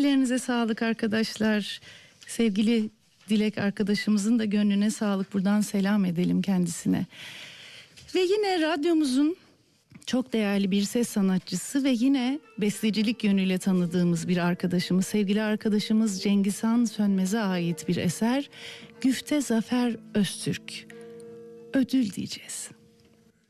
Ellerinize sağlık arkadaşlar. Sevgili Dilek arkadaşımızın da gönlüne sağlık. Buradan selam edelim kendisine. Ve yine radyomuzun çok değerli bir ses sanatçısı ve yine bestecilik yönüyle tanıdığımız bir arkadaşımız, sevgili arkadaşımız Cengizhan Sönmez'e ait bir eser. Güfte Zafer Öztürk. Ödül diyeceğiz.